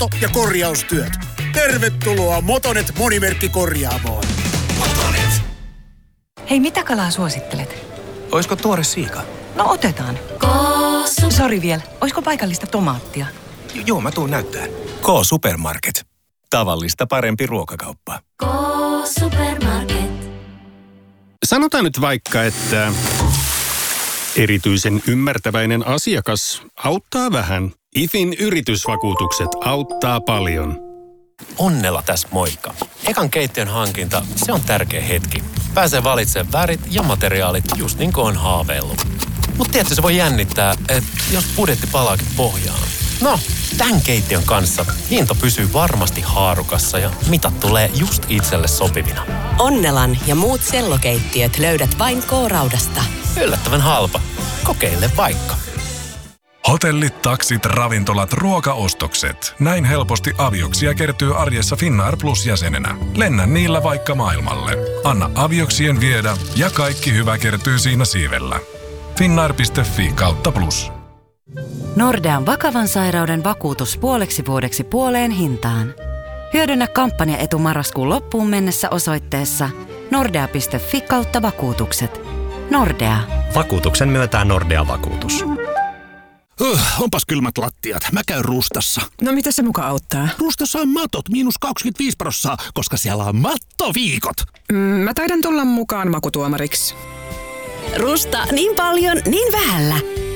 katto- ja korjaustyöt. Tervetuloa Motonet Monimerkkikorjaamoon. Motonet! Hei, mitä kalaa suosittelet? Oisko tuore siika? No otetaan. Sori vielä, oisko paikallista tomaattia? Joo, mä tuun näyttää. K-Supermarket. Tavallista parempi ruokakauppa. K-Supermarket. Sanotaan nyt vaikka, että erityisen ymmärtäväinen asiakas auttaa vähän. IFin yritysvakuutukset auttaa paljon. Onnella tässä moikka. Ekan keittiön hankinta, se on tärkeä hetki. Pääsee valitsemaan värit ja materiaalit just niin kuin on haaveillut. Mutta tietysti se voi jännittää, että jos budjetti palaakin pohjaan. No, tämän keittiön kanssa hinta pysyy varmasti haarukassa ja mitat tulee just itselle sopivina. Onnelan ja muut sellokeittiöt löydät vain K-Raudasta. Yllättävän halpa. Kokeile vaikka. Hotellit, taksit, ravintolat, ruokaostokset. Näin helposti avioksia kertyy arjessa Finnair Plus-jäsenenä. Lennä niillä vaikka maailmalle. Anna avioksien viedä ja kaikki hyvä kertyy siinä siivellä. Finnair.fi/plus. Nordean vakavan sairauden vakuutus puoleksi vuodeksi puoleen hintaan. Hyödynnä kampanjaetu marraskuun loppuun mennessä osoitteessa nordea.fi/vakuutukset. Nordea. Vakuutuksen myöntää Nordea Vakuutus. Onpas kylmät lattiat. Mä käyn Rustassa. No mitä se muka auttaa? Rustassa on matot -25%, koska siellä on mattoviikot. Mä taidan tulla mukaan makutuomariksi. Rusta niin paljon, niin vähällä.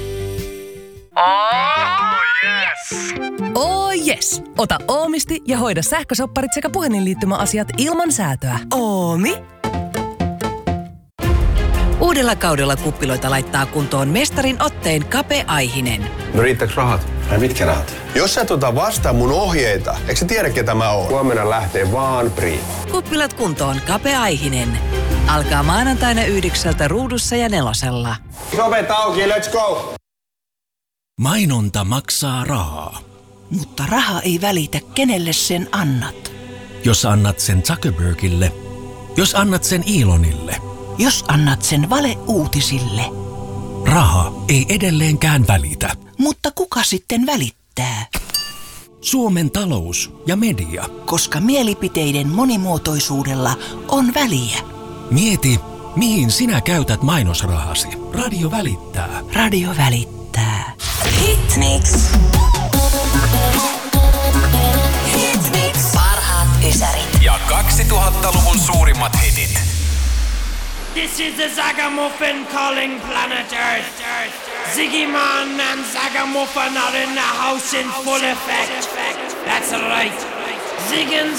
Oh yes! Ota Oomisti ja hoida sähkösopparit sekä puhelinliittymäasiat ilman säätöä. Oomi. Uudella kaudella kuppiloita laittaa kuntoon mestarin otteen Kape Aihinen. No riittääks rahat? Ai mitkä rahat? Jos sä et ota vastaan mun ohjeita, eikö sä tiedä ketä mä oon? Huomenna lähtee vaan Priima. Kuppilat kuntoon Kape Aihinen. Alkaa maanantaina 9 Ruudussa ja 4. Ovet auki, let's go! Mainonta maksaa rahaa. Mutta raha ei välitä, kenelle sen annat. Jos annat sen Zuckerbergille, jos annat sen Elonille, jos annat sen valeuutisille. Raha ei edelleenkään välitä. Mutta kuka sitten välittää? Suomen talous ja media. Koska mielipiteiden monimuotoisuudella on väliä. Mieti, mihin sinä käytät mainosrahasi. Radio välittää. Radio välittää. Hitmix. Parhaat ysärit. Ja 2000-luvun suurimmat hitit. This is the Zagamuffin calling planet Earth. Ziggy Man and Zagamuffin are in the house in full effect. That's right. Ziggin